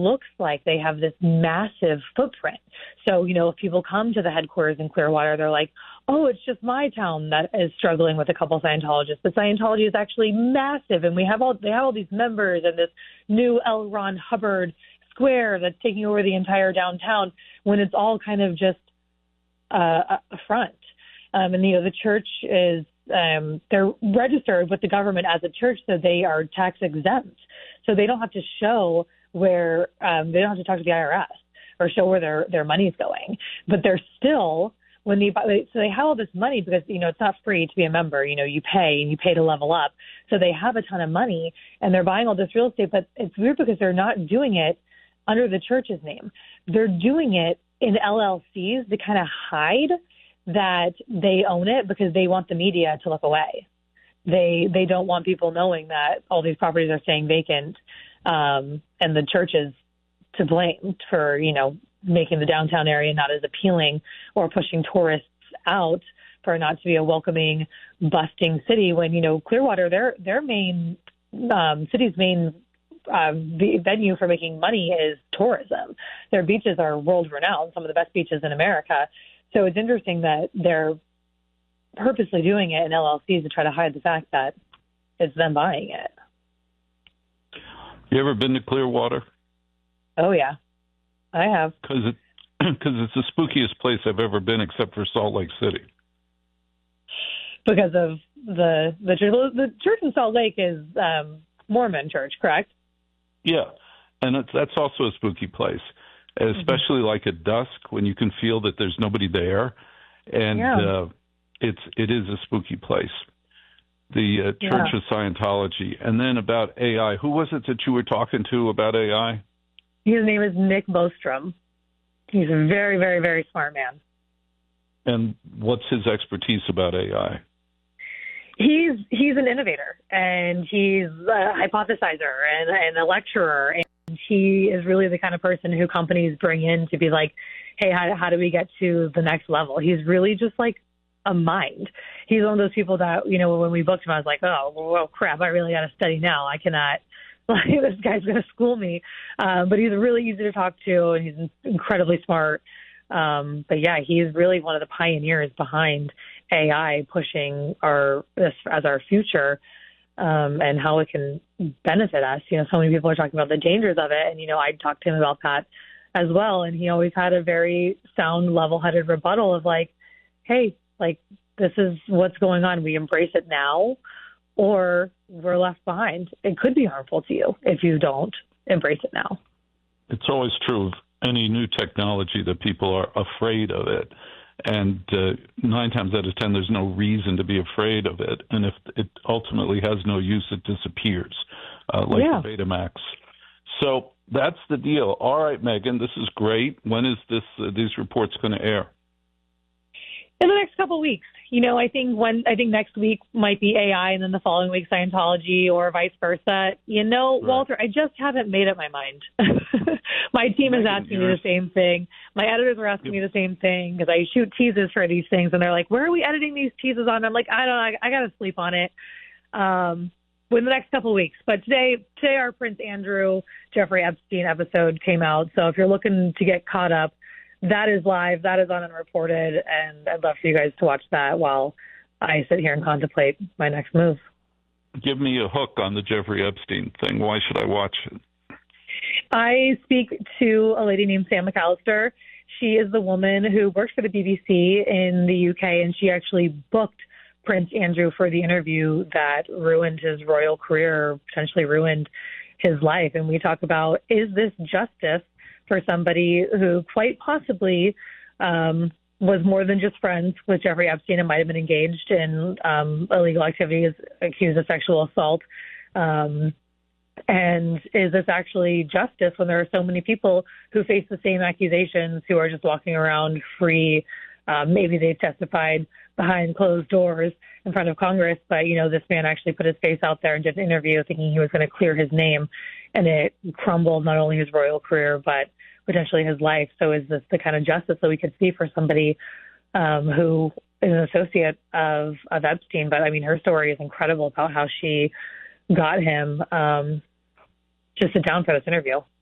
looks like they have this massive footprint. So, if people come to the headquarters in Clearwater, they're like, oh, it's just my town that is struggling with a couple Scientologists. But Scientology is actually massive, and they have all these members and this new L. Ron Hubbard square that's taking over the entire downtown, when it's all kind of just a front. And the church is they're registered with the government as a church, so they are tax exempt. So they don't have to show where they don't have to talk to the IRS or show where their money's going. But they're still so they have all this money because it's not free to be a member. You pay to level up. So they have a ton of money and they're buying all this real estate. But it's weird because they're not doing it under the church's name. They're doing it in LLCs to kind of hide that they own it because they want the media to look away. They don't want people knowing that all these properties are staying vacant, and the church is to blame for, making the downtown area not as appealing or pushing tourists out for not to be a welcoming, busting city when, Clearwater, their main, city's main the venue for making money is tourism. Their beaches are world renowned, some of the best beaches in America. So it's interesting that they're purposely doing it in LLCs to try to hide the fact that it's them buying it. You ever been to Clearwater? Oh, yeah, I have. Because it's the spookiest place I've ever been except for Salt Lake City. Because of the church in Salt Lake is Mormon church, correct? Yeah, and that's also a spooky place, especially like at dusk when you can feel that there's nobody there, and it is a spooky place. The Church of Scientology, and then about AI. Who was it that you were talking to about AI? His name is Nick Bostrom. He's a very, very, very smart man. And what's his expertise about AI? He's an innovator, and he's a hypothesizer and a lecturer, and he is really the kind of person who companies bring in to be like, hey, how do we get to the next level? He's really just like a mind. He's one of those people that, when we booked him, I was like, oh, well, crap, I really got to study now. I cannot, this guy's going to school me. But he's really easy to talk to, and he's incredibly smart. But yeah, he's really one of the pioneers behind AI pushing as our future, and how it can benefit us. So many people are talking about the dangers of it. And, I talked to him about that as well. And he always had a very sound, level-headed rebuttal of like, hey, like, this is what's going on. We embrace it now, or we're left behind. It could be harmful to you if you don't embrace it now. It's always true of any new technology that people are afraid of it. And 9 times out of 10, there's no reason to be afraid of it. And if it ultimately has no use, it disappears, the Betamax. So that's the deal. All right, Megan, this is great. When is these reports going to air? In the next couple of weeks. I think next week might be AI, and then the following week Scientology, or vice versa. Right. Walter, I just haven't made up my mind. My team is asking me the same thing. My editors are asking me the same thing because I shoot teases for these things, and they're like, "Where are we editing these teases on?" I'm like, "I don't know. I got to sleep on it." Within the next couple of weeks. But today our Prince Andrew, Jeffrey Epstein episode came out. So if you're looking to get caught up, that is live. That is on Unreported, and I'd love for you guys to watch that while I sit here and contemplate my next move. Give me a hook on the Jeffrey Epstein thing. Why should I watch it? I speak to a lady named Sam McAllister. She is the woman who works for the BBC in the UK, and she actually booked Prince Andrew for the interview that ruined his royal career, potentially ruined his life. And we talk about, is this justice for somebody who quite possibly was more than just friends with Jeffrey Epstein and might have been engaged in illegal activities, accused of sexual assault. And is this actually justice when there are so many people who face the same accusations who are just walking around free? Maybe they testified behind closed doors in front of Congress, but, this man actually put his face out there and did an interview thinking he was going to clear his name, and it crumbled not only his royal career, but potentially his life. So is this the kind of justice that we could see for somebody who is an associate of Epstein? But, her story is incredible about how she got him. Just sit down for this interview.